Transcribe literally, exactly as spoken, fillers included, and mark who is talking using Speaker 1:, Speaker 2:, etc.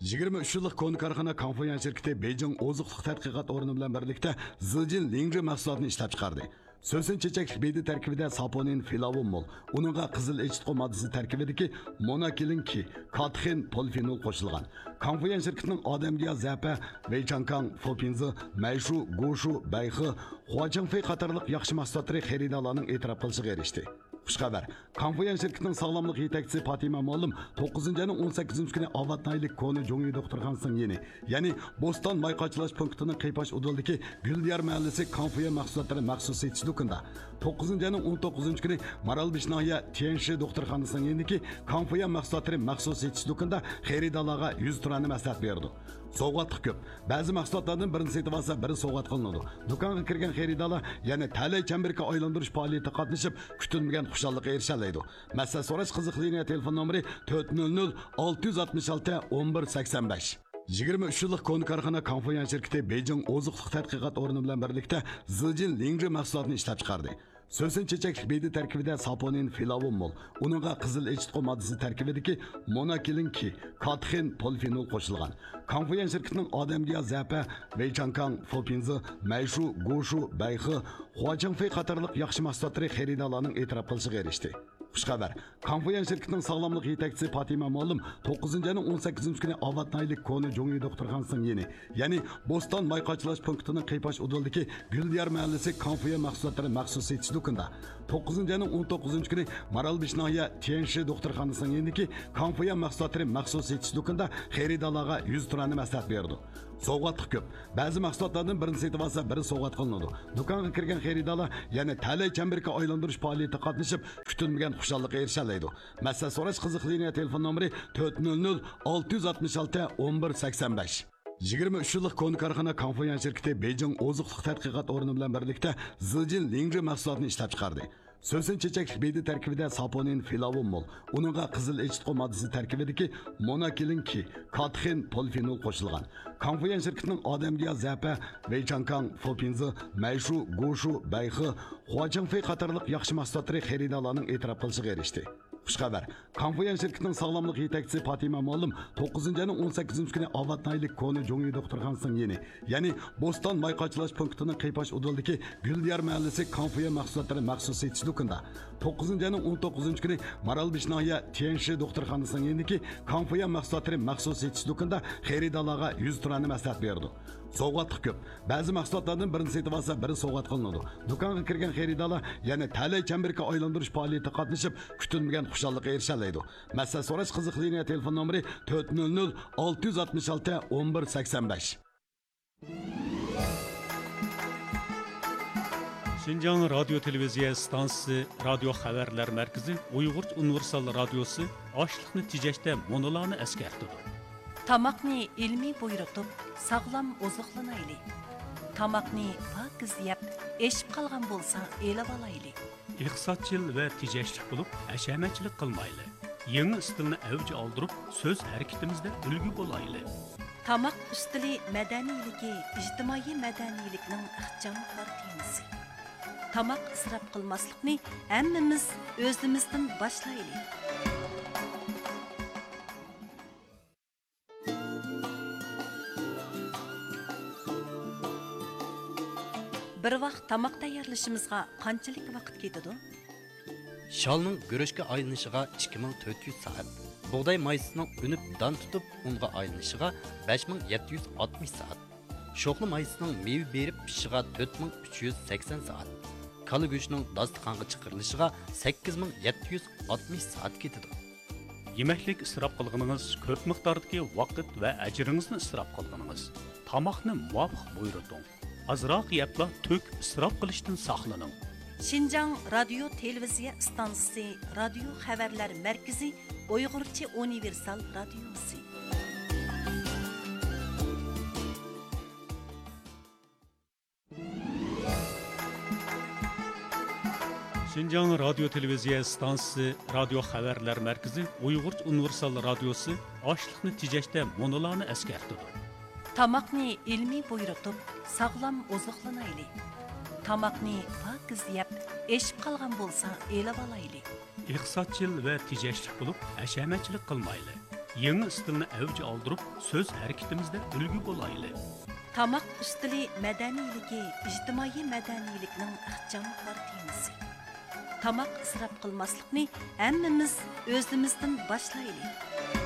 Speaker 1: yigirma uch yillik konu korxona Konfuyan şirketi Beijing oziqliq tadqiqot o'rni bilan birlikda Zijin Lingzhi mahsulotini ishlab chiqardi. So'sin chechaklik bedi tarkibida saponin filavon mol, uningga qizil echitqo moddasi tarkibidagi monokilinki, katxin polifenol qo'shilgan. Konfuyan shirkatining odamga zapa, Weichankang, Fopinzi, Mayshu, Goshu, Bayxi, Huachangfei qatorliq yaxshi mahsulotlari xaridorlarning e'tirof qilishiga erishdi. Xushxabar. Konfuyan shirkatining sog'lomlik yetakchisi Fatima Molim to'qqizinchi ayning o'n sakkizinchi kuni Avatnaylik koni Jongi doktorxonasining yeni, ya'ni Boston mayqachilash punktining Qiypash udildagi Guldiyar mahallasi Konfuyan mahsulotlari maxsus setish do'konida to'qqizinchi ayning o'n to'qqizinchi kuni Maralbish noya Tianshi doktorxonasining yeniki Konfuyan mahsulotlari maxsus setish do'konida xaridorlarga yuz turani maslahat berdi. Sovg'atlik ko'p. Ba'zi mahsulotlardan birini setib olsa, biri sovg'at qilinadi. Do'konga kirgan xaridorlar yana talay chamberga aylantirish faoliyatida qatnashib, kutilmagan xushallikqa erisha oladi. Masala so'rash qiziq liniya telefon nomeri to'rt nol nol olti yuz oltmish olti o'n bir sakson besh. yigirma uch yillik konu korxona Konfuyan shirkati Beijing oziqliq tadqiqot o'rni bilan birlikda Zijin Lingzhi mahsulotini ishlab chiqardi. So'sin chechaklik bedi tarkibida saponin filavon mol, uningga qizil echitqo moddasi tarkibidagi monokilinki, katxin polifenol qo'shilgan. Konfuyan shirkatining odamga zapa, Weichankang, Fopinzi, Mayshu, Goshu, Bayxi, Huachangfei qatorliq yaxshi mahsulotlari xaridorlarning e'tirof qilishiga erishdi. Xushxabar. Konfuyan shirkatining sog'lomlik yetakchisi Fatima Molim to'qqizinchi ayning o'n sakkizinchi kuni Avatnaylik koni Jongi doktorxonasining yeni, ya'ni Boston mayqachilash punktining Qiypash udildagi Guldiyar mahallasi Konfuyan mahsulotlari maxsus setish do'konida to'qqizinchi ayning o'n to'qqizinchi kuni Maralbish noya Tianshi doktorxonasining yeniki Konfuyan mahsulotlari maxsus setish do'konida xaridorlarga yuz turani maslahat berdi. Sovg'atlik ko'p. Ba'zi mahsulotlardan birini setib olsa, biri sovg'at qilinadi. Do'konga kirgan xaridorlar yana talay chamberga aylantirish faoliyatida qatnashib, kutilmagan xushallikqa erisha oladi. Masala so'rash qiziq liniya telefon nomeri to'rt nol nol olti yuz oltmish olti o'n bir sakson besh. yigirma uch yillik konu korxona Konfuyan shirkati Beijing oziqliq tadqiqot o'rni bilan birlikda Zijin Lingzhi mahsulotini ishlab chiqardi. So'sin chechaklik bedi tarkibida saponin filavon mol, uningga qizil echitqo moddasi tarkibidagi monokilinki, katxin polifenol qo'shilgan. Konfuyan shirkatining odamga zapa, Weichankang, Fopinzi, Mayshu, Goshu, Bayxi, Huachangfei qatorliq yaxshi mahsulotlari xaridorlarning e'tirof qilishiga erishdi. Xushxabar. Konfuyan shirkatining sog'lomlik yetakchisi Fatima Molim to'qqizinchi ayning o'n sakkizinchi kuni Avatnaylik koni Jongi doktorxonasining yeni, ya'ni Boston mayqachilash punktining Qiypash udildagi Guldiyar mahallasi Konfuyan mahsulotlari maxsus setish do'konida to'qqizinchi ayning o'n to'qqizinchi kuni Maralbish noya Tianshi doktorxonasining yeniki Konfuyan mahsulotlari maxsus setish do'konida xaridorlarga yuz turani maslahat berdi. Sovg'atlik ko'p. Ba'zi mahsulotlardan birini setib olsa, biri sovg'at qilinadi. Do'konga kirgan xaridorlar yana talay chamberga aylantirish faoliyatida qatnashib, kutilmagan xushallikqa erisha oladi. Masala so'rash qiziq liniya telefon nomeri to'rt nol nol olti yuz oltmish olti o'n bir sakson besh.
Speaker 2: Şinjan Radyo Televiziya stansiyasi Radio Xabarlar Markazi Uyg'ur Universal Radiosi ochliqni tejashda monolarni eskartdi.
Speaker 3: Tamaqni ilmiy buyurtib, sog'lom oziqlanayli. Tamaqni pokiz yeb, eshib qolgan bo'lsa, elib olayli.
Speaker 2: Iqtisodchil va tejashlik bo'lib, ashamachilik qilmayli. Yangi istilni avj oldirib, so'z harakatimizda ulgu bo'layli.
Speaker 3: Tamaq ustili madaniyligi, ijtimoiy madaniylikning ixcham temisi. Tamaq isrof qilmaslikni hammamiz o'zimizdan boshlaylik. Bir vaqt tamaq tayyorlashimizga qanchalik vaqt ketadi?
Speaker 4: Shalning guruchga aylanishiga ikki ming to'rt yuz soat, bug'doy maysining unib don tutib unga aylanishiga besh ming yetti yuz oltmish soat, sho'xli maysining meva berib pishishiga to'rt ming uch yuz sakson soat, kala go'shtining dasturxonga chiqarilishiga sakkiz ming yetti yuz oltmish soat ketadi.
Speaker 2: Yemeklik isrof qilganingiz ko'p miqdordagi vaqt va ajringizni isrof qilganingiz. Tamoqni muvofiq buyurting. Azroq yepla tök isrof qilishdan saqlaning.
Speaker 3: Şinjan Radyo Televiziya stansiyasi Radio Xabarlar Markazi Uyg'urcha Universal Radiosi.
Speaker 2: Şinjan Radyo Televiziya stansiyasi Radio Xabarlar Markazi Uyg'urcha Universal Radiosi ochliqni tejashda monolarni eskartdi.
Speaker 3: Tamaqni ilmiy buyurtib, sog'lom oziqlanayli. Tamaqni pokiz yeb, eshib qolgan bo'lsa, elib olayli.
Speaker 2: Iqtisodchil va tejashlik bo'lib, ashamachilik qilmayli. yangi stilni avj oldirib, so'z harakatimizda ulgu bo'laylik.
Speaker 3: Tamaq ustili madaniyligi ijtimoiy madaniylikning ixchamliklar temasi. Tamaq isrof qilmaslikni hammamiz o'zimizdan boshlaylik.